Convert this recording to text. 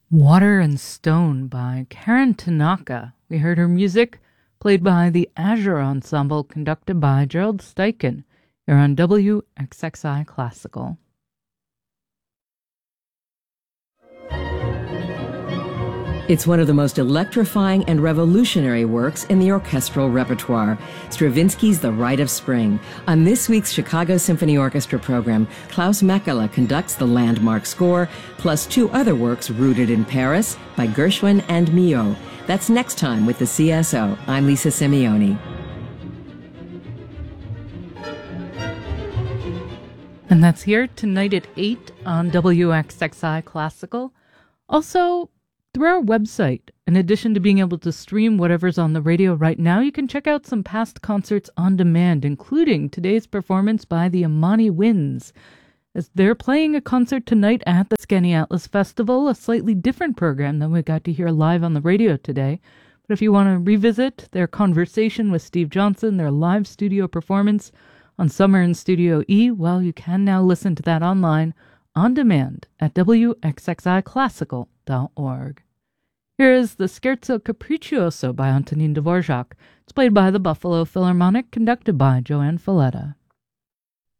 Water and Stone by Karen Tanaka. We heard her music played by the Azure Ensemble, conducted by Gerald Steichen. You're on WXXI Classical. It's one of the most electrifying and revolutionary works in the orchestral repertoire, Stravinsky's The Rite of Spring. On this week's Chicago Symphony Orchestra program, Klaus Mekala conducts the landmark score, plus two other works rooted in Paris by Gershwin and Milhaud. That's next time with the CSO. I'm Lisa Simeoni. And that's here tonight at 8 on WXXI Classical. Also, through our website, in addition to being able to stream whatever's on the radio right now, you can check out some past concerts on demand, including today's performance by the Amani Winds, as they're playing a concert tonight at the Skaney Atlas Festival, a slightly different program than we got to hear live on the radio today. But if you want to revisit their conversation with Steve Johnson, their live studio performance on Summer in Studio E, well, you can now listen to that online on demand at wxxiclassical.org. Here is the Scherzo Capriccioso by Antonin Dvorak. It's played by the Buffalo Philharmonic, conducted by Joanne Falletta.